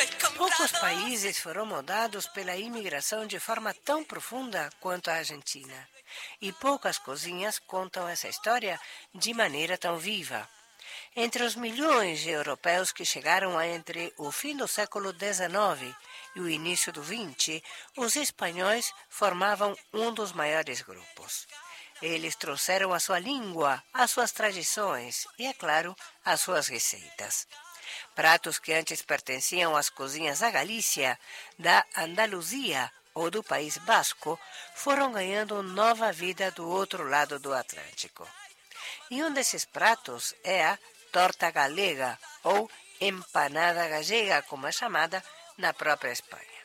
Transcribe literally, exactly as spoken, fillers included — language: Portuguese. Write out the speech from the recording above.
Poucos países foram mudados pela imigração de forma tão profunda quanto a Argentina. E poucas cozinhas contam essa história de maneira tão viva. Entre os milhões de europeus que chegaram entre o fim do século dezenove e o início do vinte, os espanhóis formavam um dos maiores grupos. Eles trouxeram a sua língua, as suas tradições e, é claro, as suas receitas. Pratos que antes pertenciam às cozinhas da Galícia, da Andaluzia ou do País Basco foram ganhando nova vida do outro lado do Atlântico. E um desses pratos é a torta galega ou empanada gallega, como é chamada na própria Espanha.